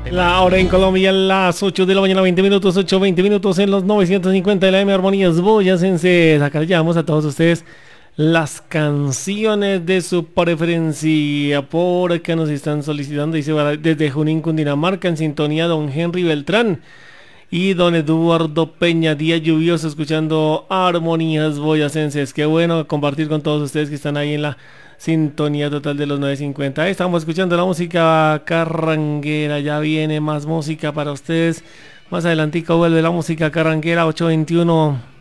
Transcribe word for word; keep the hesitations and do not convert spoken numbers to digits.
La hora en Colombia, las ocho de la mañana, veinte minutos, ocho veinte minutos en los novecientos cincuenta de la M Armonías Boyacenses. Acá llevamos a todos ustedes las canciones de su preferencia. Por acá nos están solicitando, dice, desde Junín, Cundinamarca, en sintonía don Henry Beltrán y don Eduardo Peña. Día lluvioso escuchando Armonías Boyacenses. Qué bueno compartir con todos ustedes que están ahí en la sintonía total de los novecientos cincuenta. Estamos escuchando la música carranguera. Ya viene más música para ustedes. Más adelantico vuelve la música carranguera. Ocho veintiuno